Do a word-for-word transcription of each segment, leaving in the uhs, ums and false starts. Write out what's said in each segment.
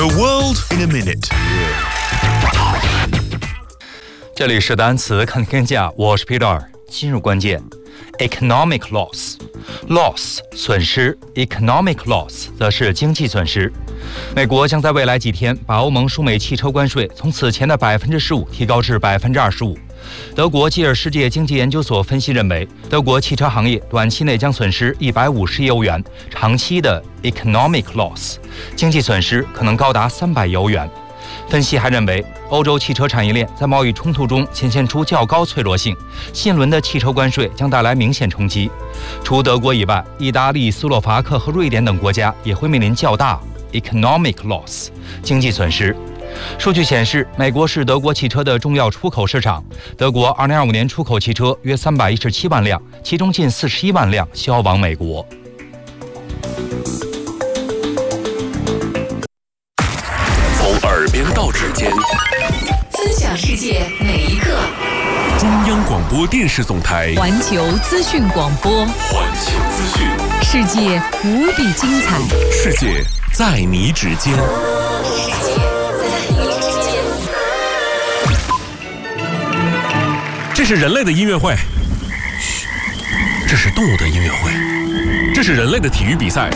The world in a minute。 这里是单词看天下，我是 Peter。今日关键 ：economic loss，loss 损失 ，economic loss 则是经济损失。美国将在未来几天把欧盟输美汽车关税从此前的百分之十五提高至百分之二十五。德国基尔世界经济研究所分析认为，德国汽车行业短期内将损失一百五十亿欧元，长期的 economic loss 经济损失可能高达三百亿欧元。分析还认为，欧洲汽车产业链在贸易冲突中显现出较高脆弱性，新一轮的汽车关税将带来明显冲击。除德国以外，意大利、斯洛伐克和瑞典等国家也会面临较大 economic loss 经济损失。数据显示，美国是德国汽车的重要出口市场。德国二零二五年出口汽车约三百一十七万辆，其中近四十一万辆销往美国。 从耳边到指尖， 分享世界每一刻。 中央广播电视总台环球资讯广播， 环球资讯， 世界无比精彩， 世界在你指尖。这是人类的音乐会，嘘，这是动物的音乐会，这是人类的体育比赛，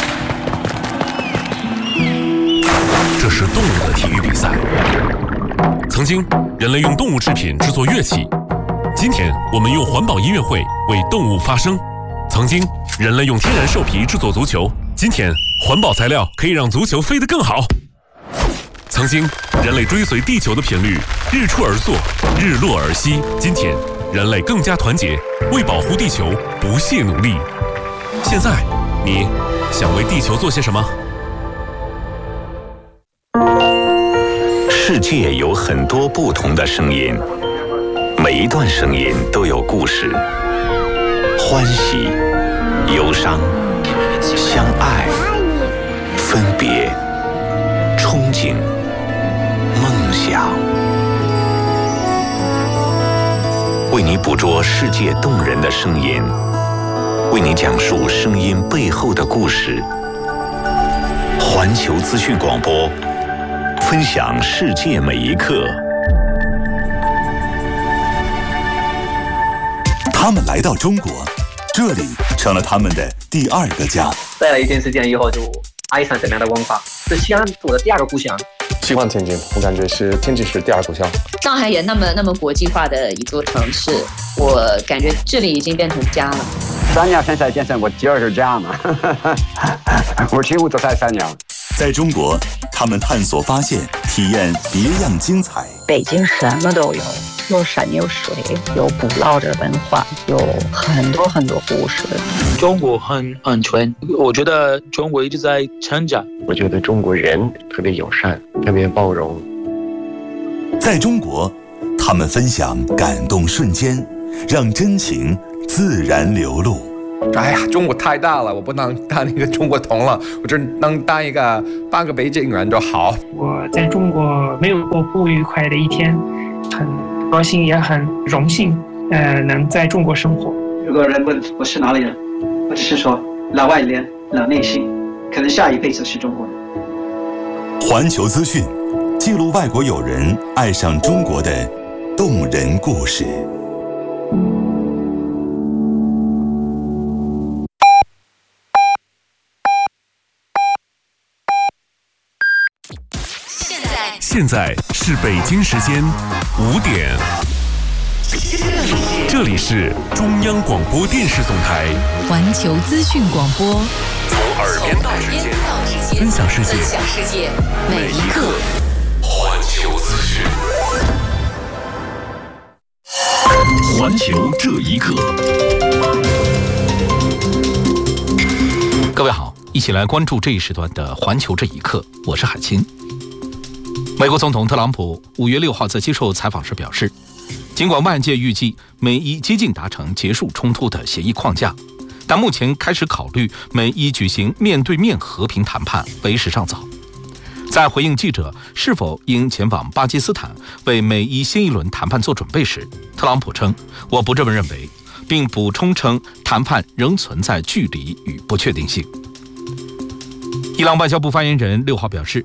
这是动物的体育比赛。曾经，人类用动物制品制作乐器，今天我们用环保音乐会为动物发声。曾经，人类用天然兽皮制作足球，今天环保材料可以让足球飞得更好。曾经，人类追随地球的频率，日出而作，日落而息，今天人类更加团结，为保护地球不懈努力。现在，你想为地球做些什么？ 世界有很多不同的声音，每一段声音都有故事，欢喜、忧伤、相爱、分别、憧憬、梦想。为你捕捉世界动人的声音，为你讲述声音背后的故事。环球资讯广播，分享世界每一刻。 他们来到中国，这里成了他们的第二个家。 待了一段时间以后，就爱上这边的文化，是西安是我的第二个故乡。 喜欢天津，我感觉是天津是第二故乡。 上海也那么那么国际化的一座城市，我感觉这里已经变成家了。 三年现在变成我第二个家嘛，我几乎都在三年。 在中国，他们探索、发现、体验别样精彩。 北京什么都有，有山有水，有古老的文化，有很多很多故事。 中国很安全，我觉得中国一直在成长。 我觉得中国人特别友善，特别包容。 在中国，他们分享感动瞬间，让真情自然流露。 哎呀，中国太大了，我不能当一个中国通了，我只能当一个半个北京人就好。 我在中国没有过不愉快的一天，很高兴也很荣幸，呃，能在中国生活。 如果人问我是哪里人，我只是说老外脸、老内心，可能下一辈子是中国人。 环球资讯，记录外国友人爱上中国的动人故事。 现在是北京时间五点，这里是中央广播电视总台环球资讯广播， 从耳边到指尖，分享世界， 分享世界每一刻。 环球资讯，环球这一刻。 各位好，一起来关注这一时段的环球这一刻，我是海清。美国总统特朗普五月六号在接受采访时表示，尽管外界预计美伊接近达成结束冲突的协议框架，但目前开始考虑美伊举行面对面和平谈判为时尚早。在回应记者是否应前往巴基斯坦为美伊新一轮谈判做准备时，特朗普称：“我不这么认为。”并补充称，谈判仍存在距离与不确定性。伊朗外交部发言人六号表示，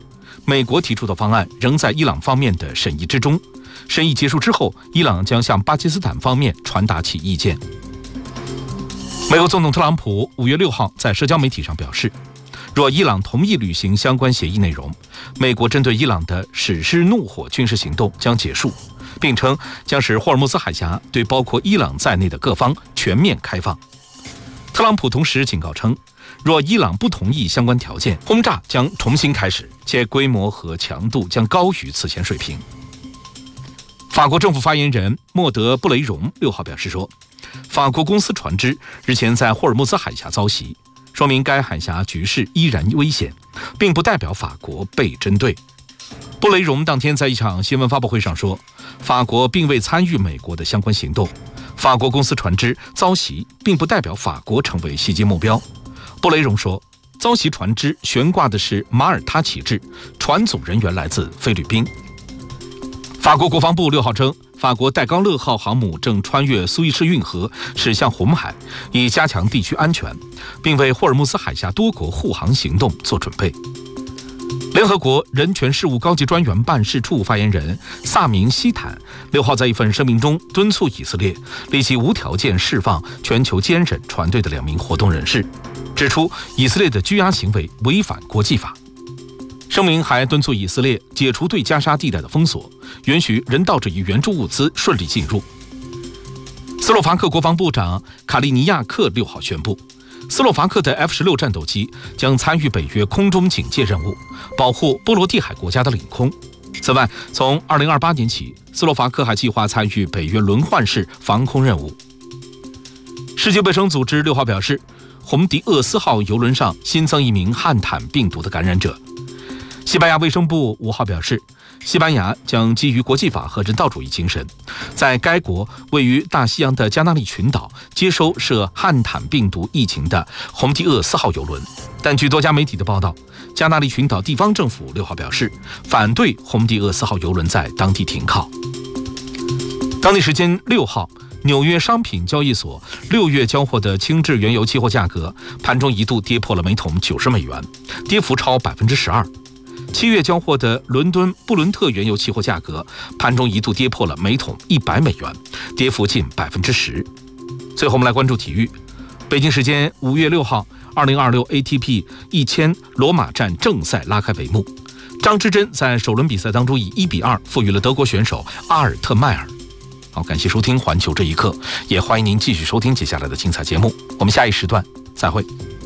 美国提出的方案仍在伊朗方面的审议之中。审议结束之后，伊朗将向巴基斯坦方面传达其意见。美国总统特朗普五月六号在社交媒体上表示，若伊朗同意履行相关协议内容，美国针对伊朗的史诗怒火军事行动将结束，并称将使霍尔木兹海峡对包括伊朗在内的各方全面开放。特朗普同时警告称，若伊朗不同意相关条件，轰炸将重新开始，且规模和强度将高于此前水平。法国政府发言人莫德·布雷荣六号表示说，法国公司船只日前在霍尔木兹海峡遭袭，说明该海峡局势依然危险，并不代表法国被针对。布雷荣当天在一场新闻发布会上说，法国并未参与美国的相关行动，法国公司船只遭袭并不代表法国成为袭击目标。布雷荣说，遭袭船只悬挂的是马耳他旗帜，船组人员来自菲律宾。法国国防部六号称，法国戴高乐号航母正穿越苏伊士运河驶向红海，以加强地区安全，并为霍尔木兹海峡多国护航行动做准备。联合国人权事务高级专员办事处发言人萨明希坦六号在一份声明中敦促以色列立即无条件释放全球坚忍船队的两名活动人士，指出以色列的拘押行为违反国际法。声明还敦促以色列解除对加沙地带的封锁，允许人道主义援助物资顺利进入。斯洛伐克国防部长卡利尼亚克六号宣布，斯洛伐克的 F 十六 战斗机将参与北约空中警戒任务，保护波罗的海国家的领空。此外，从二零二八年起，斯洛伐克还计划参与北约轮换式防空任务。世界卫生组织六号表示，红迪厄斯号邮轮上新增一名汉坦病毒的感染者。西班牙卫生部五号表示，西班牙将基于国际法和人道主义精神，在该国位于大西洋的加那利群岛接收涉汉坦病毒疫情的红迪厄斯号邮轮。但据多家媒体的报道，加那利群岛地方政府六号表示，反对红迪厄斯号邮轮在当地停靠。当地时间六号，纽约商品交易所六月交货的轻质原油期货价格盘中一度跌破了每桶九十美元，跌幅超百分之十二。七月交货的伦敦布伦特原油期货价格盘中一度跌破了每桶一百美元，跌幅近百分之十。最后我们来关注体育。北京时间五月六号，二零二六 A T P 一千罗马站正赛拉开帷幕。张之臻在首轮比赛当中以一比二负于了德国选手阿尔特迈尔。好，感谢收听环球这一刻，也欢迎您继续收听接下来的精彩节目。我们下一时段再会。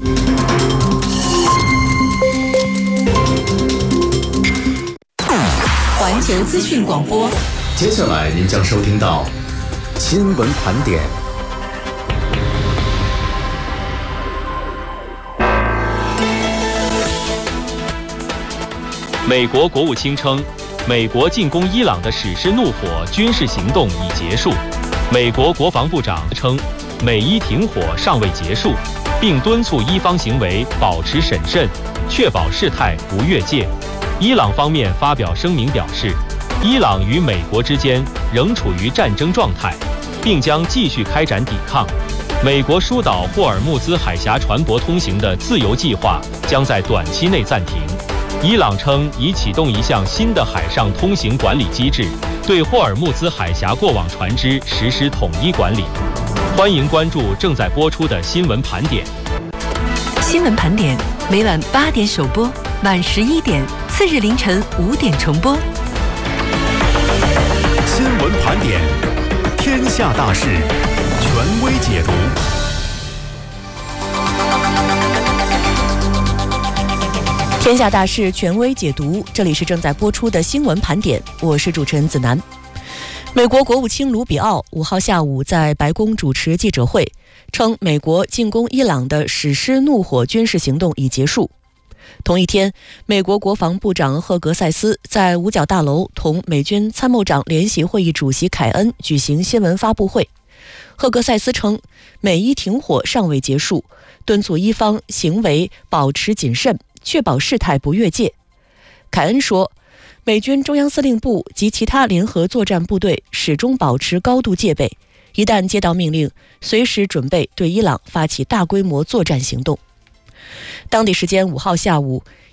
环球资讯广播， 接下来您将收听到新闻盘点。 美国国务卿称，美国进攻伊朗的史诗怒火军事行动已结束。美国国防部长称，美伊停火尚未结束，并敦促伊方行为保持审慎，确保事态不越界。伊朗方面发表声明表示，伊朗与美国之间仍处于战争状态，并将继续开展抵抗。美国疏导霍尔木兹海峡船舶通行的自由计划将在短期内暂停。伊朗称已启动一项新的海上通行管理机制，对霍尔木兹海峡过往船只实施统一管理。欢迎关注正在播出的新闻盘点。 新闻盘点每晚八点首播，晚十一点，次日凌晨五点重播。 新闻盘点，天下大事，权威解读。 天下大事，权威解读。这里是正在播出的新闻盘点，我是主持人子楠。美国国务卿卢比奥五号下午在白宫主持记者会，称美国进攻伊朗的史诗怒火军事行动已结束。同一天，美国国防部长赫格塞斯在五角大楼同美军参谋长联席会议主席凯恩举行新闻发布会。赫格塞斯称，美伊停火尚未结束，敦促伊方行为保持谨慎，确保事态不越界。凯恩说，美军中央司令部及其他联合作战部队始终保持高度戒备，一旦接到命令，随时准备对伊朗发起大规模作战行动。当地时间五号下午，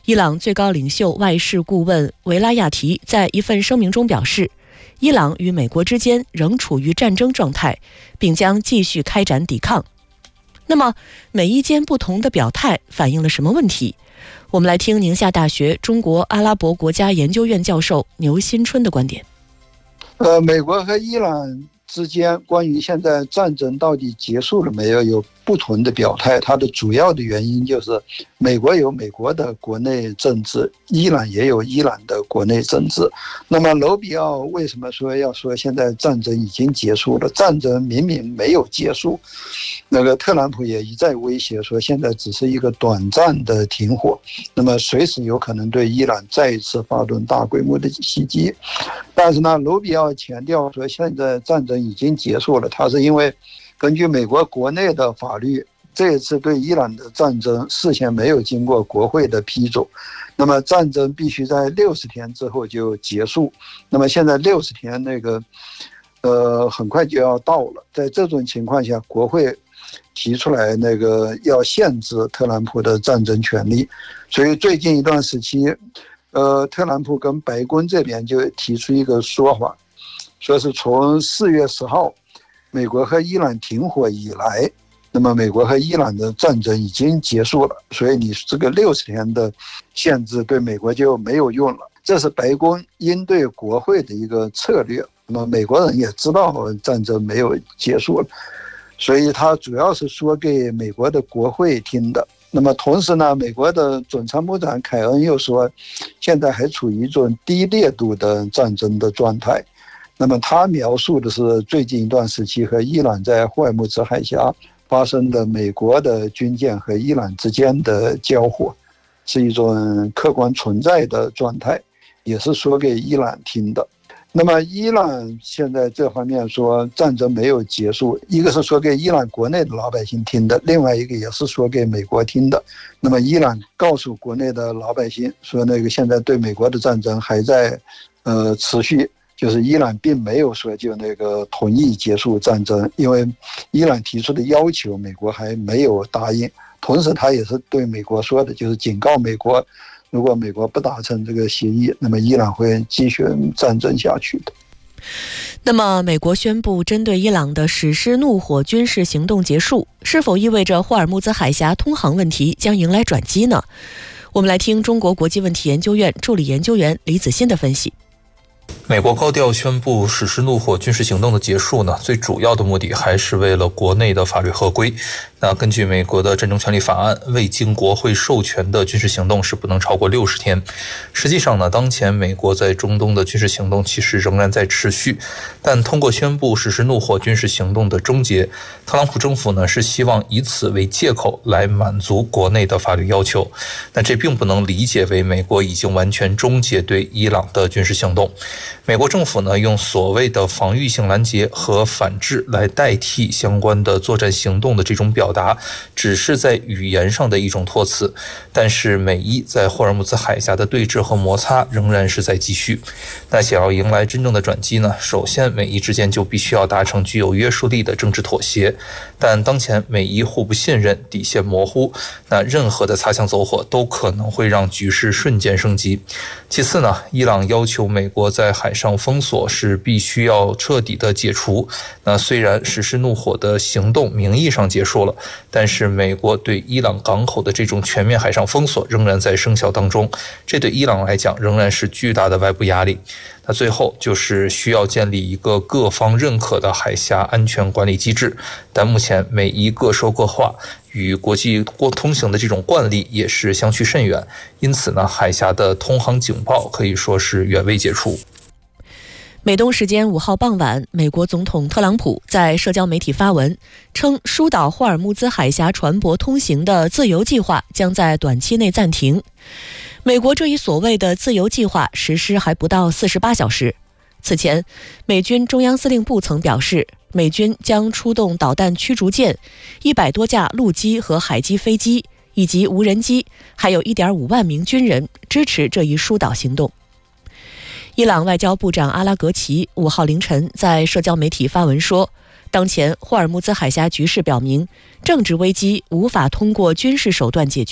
伊朗最高领袖外事顾问维拉亚提在一份声明中表示，伊朗与美国之间仍处于战争状态，并将继续开展抵抗。那么，美伊间不同的表态反映了什么问题？我们来听宁夏大学中国阿拉伯国家研究院教授牛新春的观点。 呃，美国和伊朗之间关于现在战争到底结束了没有，有不同的表态。它的主要的原因就是，美国有美国的国内政治，伊朗也有伊朗的国内政治。那么楼比奥为什么说要说现在战争已经结束了？战争明明没有结束。那个特朗普也一再威胁说，现在只是一个短暂的停火，那么随时有可能对伊朗再一次发动大规模的袭击。但是呢，卢比奥强调说，现在战争已经结束了，他是因为根据美国国内的法律，这一次对伊朗的战争事先没有经过国会的批准，那么战争必须在六十天之后就结束。那么现在六十天那个呃很快就要到了，在这种情况下，国会提出来那个要限制特朗普的战争权利，所以最近一段时期，呃，特朗普跟白宫这边就提出一个说法，说是从四月十号美国和伊朗停火以来，那么美国和伊朗的战争已经结束了，所以你这个六十天的限制对美国就没有用了。这是白宫应对国会的一个策略。那么美国人也知道战争没有结束了，所以他主要是说给美国的国会听的。那么同时呢，美国的总参谋长凯恩又说，现在还处于一种低烈度的战争的状态。那么他描述的是最近一段时期和伊朗在霍尔木兹海峡发生的美国的军舰和伊朗之间的交火，是一种客观存在的状态，也是说给伊朗听的。那么伊朗现在这方面说战争没有结束，一个是说给伊朗国内的老百姓听的，另外一个也是说给美国听的。那么伊朗告诉国内的老百姓说，那个现在对美国的战争还在呃持续，就是伊朗并没有说就那个同意结束战争，因为伊朗提出的要求美国还没有答应。同时他也是对美国说的，就是警告美国，如果美国不达成这个协议，那么伊朗会继续战争下去的。 那么美国宣布针对伊朗的实施怒火军事行动结束，是否意味着霍尔木兹海峡通航问题将迎来转机呢？我们来听中国国际问题研究院助理研究员李子欣的分析。 美国高调宣布实施怒火军事行动的结束呢，最主要的目的还是为了国内的法律合规。那根据美国的战争权利法案，未经国会授权的军事行动是不能超过六十天。实际上呢，当前美国在中东的军事行动其实仍然在持续，但通过宣布实施怒火军事行动的终结，特朗普政府呢是希望以此为借口来满足国内的法律要求。但这并不能理解为美国已经完全终结对伊朗的军事行动。美国政府呢用所谓的防御性拦截和反制来代替相关的作战行动的这种表达，只是在语言上的一种托词。但是美伊在霍尔木兹海峡的对峙和摩擦仍然是在继续。那想要迎来真正的转机呢，首先美伊之间就必须要达成具有约束力的政治妥协。但当前美伊互不信任，底线模糊，那任何的擦枪走火都可能会让局势瞬间升级。其次呢，伊朗要求美国在海上封锁是必须要彻底的解除。那虽然实施怒火的行动名义上结束了，但是美国对伊朗港口的这种全面海上封锁仍然在生效当中，这对伊朗来讲仍然是巨大的外部压力。那最后就是需要建立一个各方认可的海峡安全管理机制，但目前美伊各说各话，与国际通行的这种惯例也是相去甚远，因此呢，海峡的通航警报可以说是远未解除。 美东时间五号傍晚，美国总统特朗普在社交媒体发文称，疏导霍尔木兹海峡船舶通行的自由计划将在短期内暂停。美国这一所谓的自由计划实施还不到四十八小时。此前，美军中央司令部曾表示，美军将出动导弹驱逐舰、一百多架陆基和海基飞机以及无人机，还有 一点五万名军人支持这一疏导行动。伊朗外交部长阿拉格齐五号凌晨在社交媒体发文说，当前霍尔木兹海峡局势表明，政治危机无法通过军事手段解决，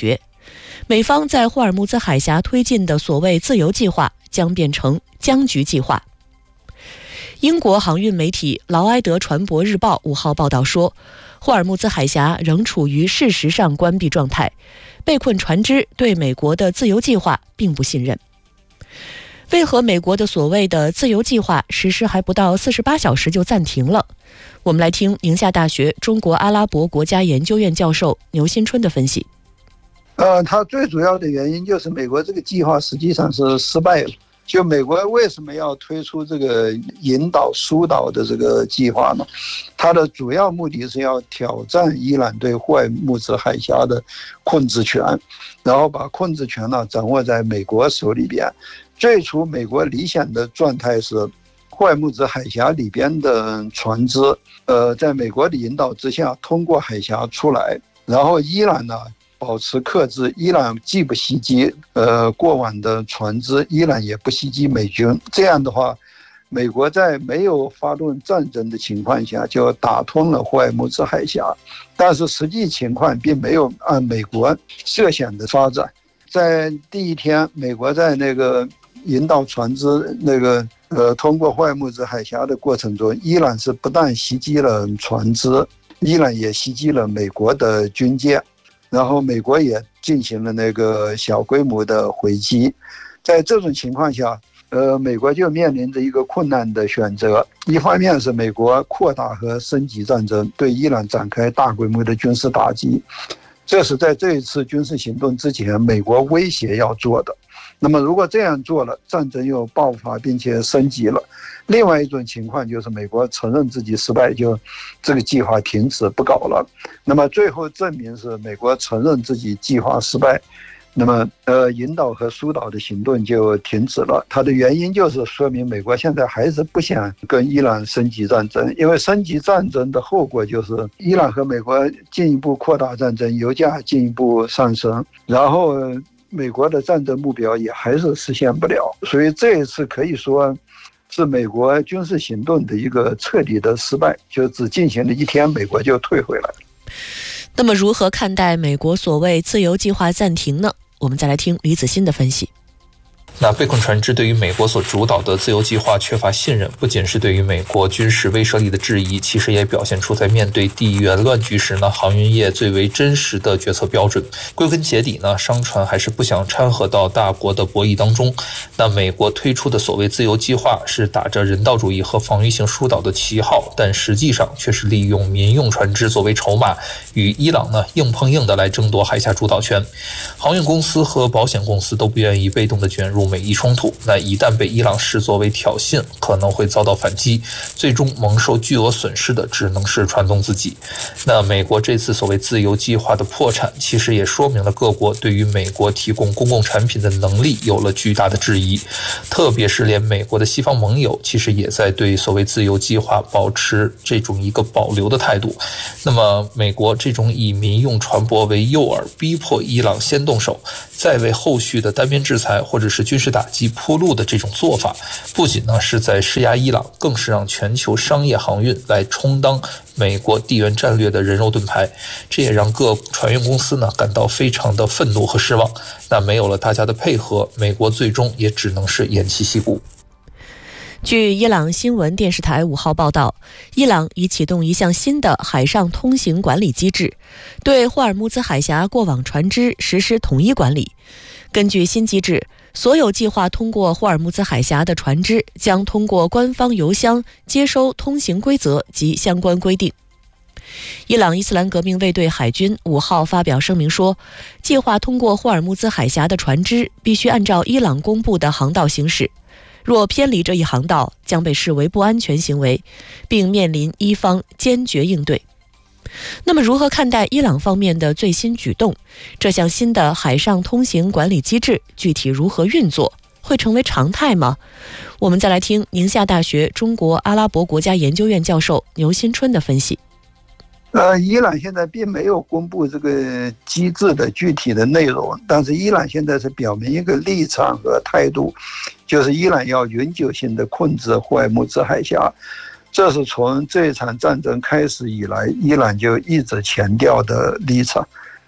美方在霍尔木兹海峡推进的所谓自由计划将变成僵局计划。英国航运媒体劳埃德船舶日报五号报道说，霍尔木兹海峡仍处于事实上关闭状态，被困船只对美国的自由计划并不信任。为何美国的所谓的自由计划实施还不到四十八小时就暂停了？我们来听宁夏大学中国阿拉伯国家研究院教授牛新春的分析。 呃，它最主要的原因就是美国这个计划实际上是失败了。就美国为什么要推出这个引导疏导的这个计划呢？它的主要目的是要挑战伊朗对霍尔木兹海峡的控制权，然后把控制权呢掌握在美国手里边。最初美国理想的状态是霍尔木兹海峡里边的船只呃，在美国的引导之下通过海峡出来，然后伊朗呢保持克制，伊朗既不袭击呃过往的船只，伊朗也不袭击美军。这样的话，美国在没有发动战争的情况下就打通了霍尔木兹海峡。但是实际情况并没有按美国设想的发展。在第一天，美国在那个引导船只那个呃通过霍尔木兹海峡的过程中，伊朗是不但袭击了船只，伊朗也袭击了美国的军舰。然后美国也进行了那个小规模的回击。在这种情况下，呃，美国就面临着一个困难的选择。一方面是美国扩大和升级战争，对伊朗展开大规模的军事打击，这是在这一次军事行动之前美国威胁要做的。那么如果这样做了，战争又爆发并且升级了。另外一种情况就是美国承认自己失败，就这个计划停止不搞了。那么最后证明是美国承认自己计划失败，那么呃引导和疏导的行动就停止了。它的原因就是说明美国现在还是不想跟伊朗升级战争，因为升级战争的后果就是伊朗和美国进一步扩大战争，油价进一步上升，然后美国的战争目标也还是实现不了。所以这一次可以说是美国军事行动的一个彻底的失败，就只进行了一天，美国就退回来了。 那么如何看待美国所谓自由计划暂停呢？我们再来听李子欣的分析。 那被困船只对于美国所主导的自由计划缺乏信任，不仅是对于美国军事威慑力的质疑，其实也表现出在面对地缘乱局时呢，航运业最为真实的决策标准。归根结底呢，商船还是不想掺和到大国的博弈当中。那美国推出的所谓自由计划是打着人道主义和防御性疏导的旗号，但实际上却是利用民用船只作为筹码，与伊朗呢硬碰硬的来争夺海峡主导权。航运公司和保险公司都不愿意被动的卷入美伊冲突，那一旦被伊朗视作为挑衅，可能会遭到反击，最终蒙受巨额损失的只能是船东自己。那美国这次所谓自由计划的破产，其实也说明了各国对于美国提供公共产品的能力有了巨大的质疑，特别是连美国的西方盟友其实也在对所谓自由计划保持这种一个保留的态度。那么美国这种以民用船舶为诱饵，逼迫伊朗先动手，再为后续的单边制裁或者是军事打击铺路的这种做法，不仅呢是在施压伊朗，更是让全球商业航运来充当美国地缘战略的人肉盾牌。这也让各船运公司呢感到非常的愤怒和失望。那没有了大家的配合，美国最终也只能是偃旗息鼓。 据伊朗新闻电视台五号报道，伊朗已启动一项新的海上通行管理机制，对霍尔木兹海峡过往船只实施统一管理。根据新机制，所有计划通过霍尔木兹海峡的船只将通过官方邮箱接收通行规则及相关规定。伊朗伊斯兰革命卫队海军五号发表声明说，计划通过霍尔木兹海峡的船只必须按照伊朗公布的航道行驶，若偏离这一航道，将被视为不安全行为，并面临伊方坚决应对。那么如何看待伊朗方面的最新举动？这项新的海上通行管理机制具体如何运作？会成为常态吗？我们再来听宁夏大学中国阿拉伯国家研究院教授牛新春的分析。 呃，伊朗现在并没有公布这个机制的具体的内容，但是伊朗现在是表明一个立场和态度，就是伊朗要永久性的控制霍尔木兹海峡。这是从这场战争开始以来，伊朗就一直强调的立场。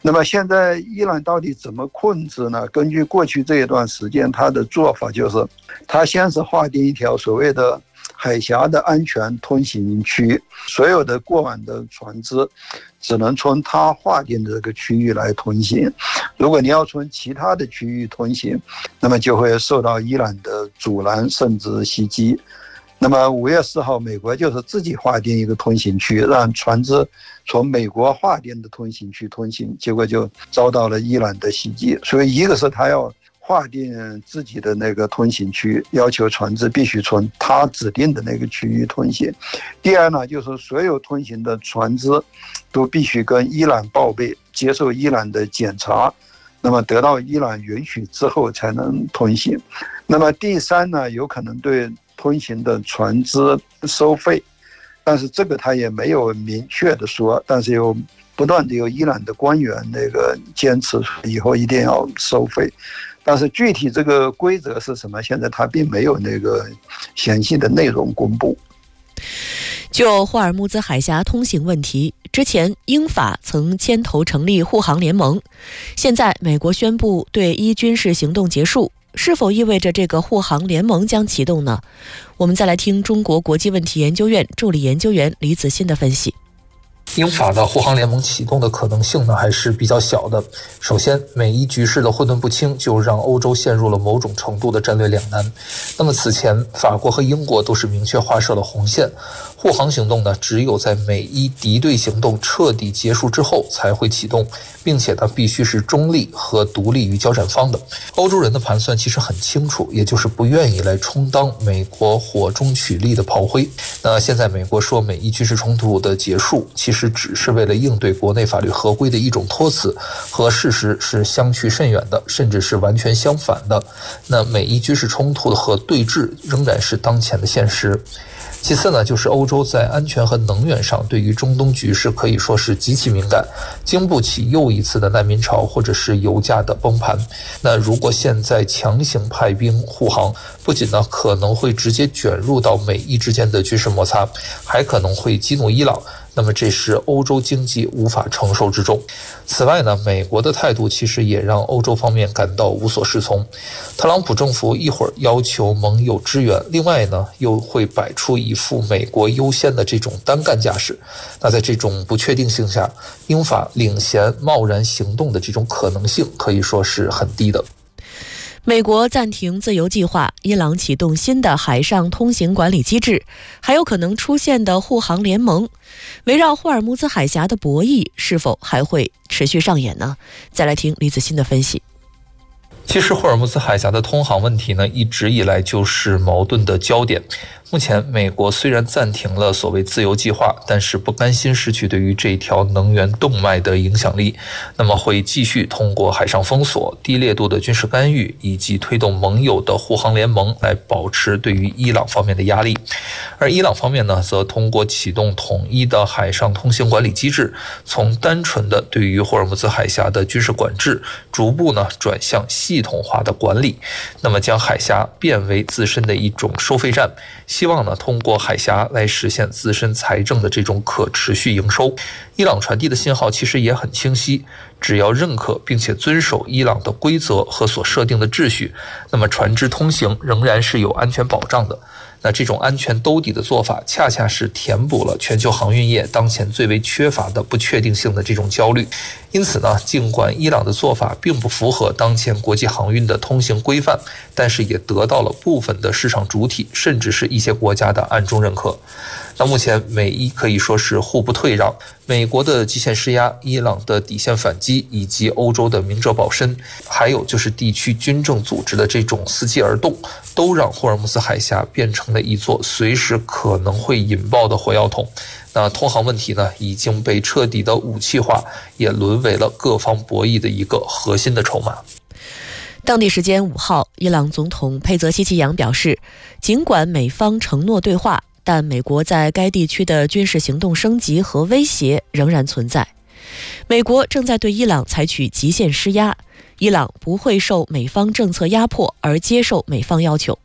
那么现在伊朗到底怎么控制呢？根据过去这一段时间，他的做法就是，他先是划定一条所谓的海峡的安全通行区，所有的过往的船只只能从他划定的这个区域来通行。如果你要从其他的区域通行，那么就会受到伊朗的阻拦甚至袭击。那么五月四号，美国就是自己划定一个通行区，让船只从美国划定的通行区通行，结果就遭到了伊朗的袭击。所以一个是他要划定自己的那个通行区，要求船只必须从他指定的那个区域通行。第二呢，就是所有通行的船只都必须跟伊朗报备，接受伊朗的检查，那么得到伊朗允许之后才能通行。那么第三呢，有可能对通行的船只收费，但是这个他也没有明确的说，但是有不断的有伊朗的官员那个坚持以后一定要收费，但是具体这个规则是什么，现在他并没有那个详细的内容公布。 就霍尔木兹海峡通行问题，之前英法曾牵头成立护航联盟，现在美国宣布对伊军事行动结束，是否意味着这个护航联盟将启动呢？我们再来听中国国际问题研究院助理研究员李子欣的分析。 英法的护航联盟启动的可能性呢还是比较小的。首先，美伊局势的混沌不清就让欧洲陷入了某种程度的战略两难。那么此前，法国和英国都是明确划设了红线，护航行动呢只有在美伊敌对行动彻底结束之后才会启动，并且呢必须是中立和独立于交战方的。欧洲人的盘算其实很清楚，也就是不愿意来充当美国火中取栗的炮灰。那现在美国说美伊军事冲突的结束，其实只是为了应对国内法律合规的一种托词，和事实是相去甚远的，甚至是完全相反的。那美伊军事冲突和对峙仍然是当前的现实。其次呢，就是欧洲在安全和能源上对于中东局势可以说是极其敏感，经不起又一次的难民潮或者是油价的崩盘。那如果现在强行派兵护航，不仅呢可能会直接卷入到美伊之间的军事摩擦，还可能会激怒伊朗，那么这是欧洲经济无法承受之重。此外呢，美国的态度其实也让欧洲方面感到无所适从。特朗普政府一会儿要求盟友支援，另外呢又会摆出一副美国优先的这种单干架势。那在这种不确定性下，英法领衔贸然行动的这种可能性可以说是很低的。 美国暂停自由计划，伊朗启动新的海上通行管理机制，还有可能出现的护航联盟，围绕霍尔木兹海峡的博弈是否还会持续上演呢？再来听李子欣的分析。 其实霍尔木兹海峡的通航问题呢，一直以来就是矛盾的焦点。目前，美国虽然暂停了所谓自由计划，但是不甘心失去对于这条能源动脉的影响力，那么会继续通过海上封锁、低烈度的军事干预以及推动盟友的护航联盟来保持对于伊朗方面的压力。而伊朗方面呢，则通过启动统一的海上通行管理机制，从单纯的对于霍尔木兹海峡的军事管制，逐步呢转向系统化的管理，那么将海峡变为自身的一种收费站。希望呢通过海峡来实现自身财政的这种可持续营收。伊朗传递的信号其实也很清晰，只要认可并且遵守伊朗的规则和所设定的秩序，那么船只通行仍然是有安全保障的。那这种安全兜底的做法，恰恰是填补了全球航运业当前最为缺乏的不确定性的这种焦虑。因此呢，尽管伊朗的做法并不符合当前国际航运的通行规范，但是也得到了部分的市场主体，甚至是一些国家的暗中认可。那目前美伊可以说是互不退让，美国的极限施压、伊朗的底线反击，以及欧洲的明哲保身，还有就是地区军政组织的这种伺机而动，都让霍尔木兹海峡变成了一座随时可能会引爆的火药桶。那通航问题呢，已经被彻底的武器化，也沦为了各方博弈的一个核心的筹码。 当地时间五号，伊朗总统佩泽希奇扬表示，尽管美方承诺对话，但美国在该地区的军事行动升级和威胁仍然存在。美国正在对伊朗采取极限施压，伊朗不会受美方政策压迫而接受美方要求。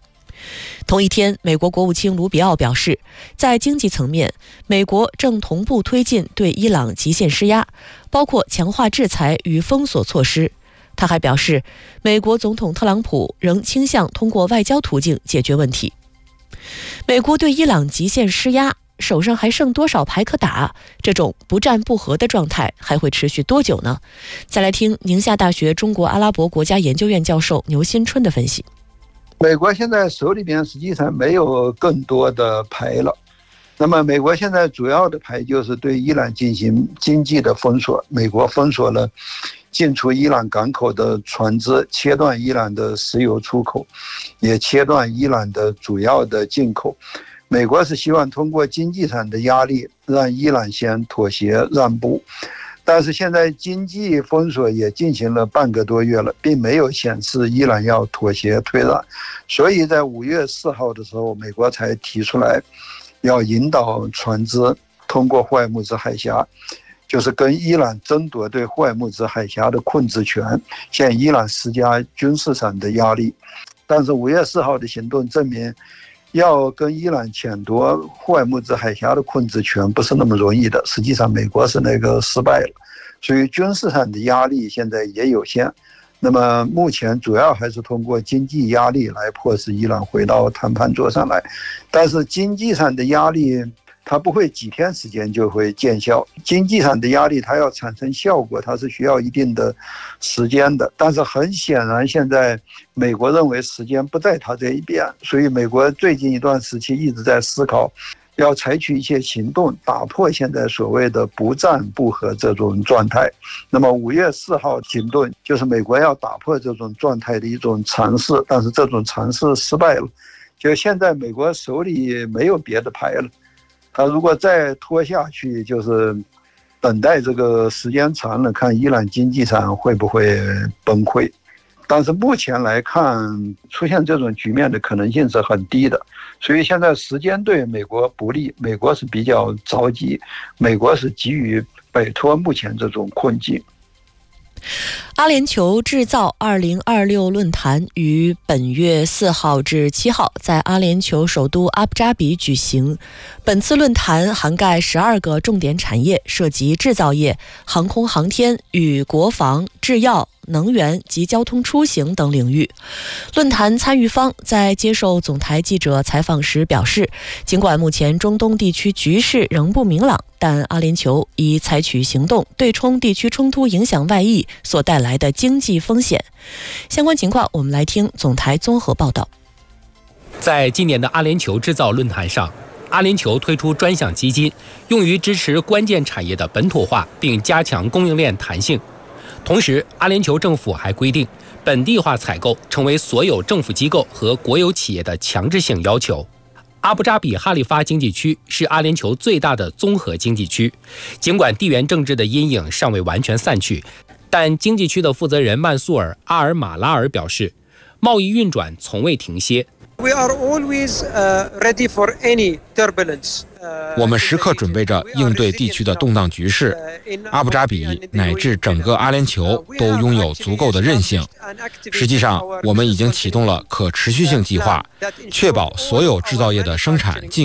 同一天，美国国务卿卢比奥表示，在经济层面，美国正同步推进对伊朗极限施压，包括强化制裁与封锁措施。他还表示，美国总统特朗普仍倾向通过外交途径解决问题。美国对伊朗极限施压，手上还剩多少牌可打？这种不战不和的状态还会持续多久呢？再来听宁夏大学中国阿拉伯国家研究院教授牛新春的分析。 美国现在手里边实际上没有更多的牌了，那么美国现在主要的牌就是对伊朗进行经济的封锁。美国封锁了进出伊朗港口的船只，切断伊朗的石油出口，也切断伊朗的主要的进口。美国是希望通过经济上的压力让伊朗先妥协让步，但是现在经济封锁也进行了半个多月了，并没有显示伊朗要妥协退让，所以在五月四号的时候，美国才提出来要引导船只通过霍尔木兹海峡，就是跟伊朗争夺对霍尔木兹海峡的控制权，向伊朗施加军事上的压力。但是五月四号的行动证明，要跟伊朗抢夺霍尔木兹海峡的控制权不是那么容易的，实际上美国是那个失败了，所以军事上的压力现在也有限。那么目前主要还是通过经济压力来迫使伊朗回到谈判桌上来，但是经济上的压力它不会几天时间就会见效，经济上的压力它要产生效果，它是需要一定的时间的。但是很显然，现在美国认为时间不在它这一边，所以美国最近一段时期一直在思考要采取一些行动，打破现在所谓的不战不和这种状态。那么五月四号行动就是美国要打破这种状态的一种尝试，但是这种尝试失败了，就现在美国手里没有别的牌了。他如果再拖下去，就是等待这个时间长了，看伊朗经济上会不会崩溃。但是目前来看，出现这种局面的可能性是很低的，所以现在时间对美国不利，美国是比较着急，美国是急于摆脱目前这种困境。 阿联酋制造二零二六论坛于本月四号至七号在阿联酋首都阿布扎比举行。本次论坛涵盖十二个重点产业，涉及制造业、航空航天与国防、制药、能源及交通出行等领域。论坛参与方在接受总台记者采访时表示，尽管目前中东地区局势仍不明朗，但阿联酋已采取行动对冲地区冲突影响外溢所带来的经济风险。相关情况我们来听总台综合报道。 在今年的阿联酋制造论坛上，阿联酋推出专项基金，用于支持关键产业的本土化，并加强供应链弹性。同时，阿联酋政府还规定，本地化采购成为所有政府机构和国有企业的强制性要求。阿布扎比哈利发经济区是阿联酋最大的综合经济区，尽管地缘政治的阴影尚未完全散去，但经济区的负责人曼苏尔·阿尔马拉尔表示，贸易运转从未停歇。 We are always ready for any turbulence. 我们时刻准备着应对地区的动荡局势。阿布扎比乃至整个阿联酋都拥有足够的韧性。实际上，我们已经启动了可持续性计划，确保所有制造业的生产进